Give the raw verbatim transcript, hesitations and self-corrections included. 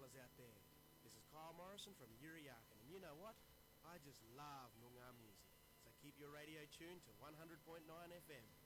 fellas out there. This is Kyle Morrison from Yuriakin, and you know what? I just love Noongar music. So keep your radio tuned to one hundred point nine F M.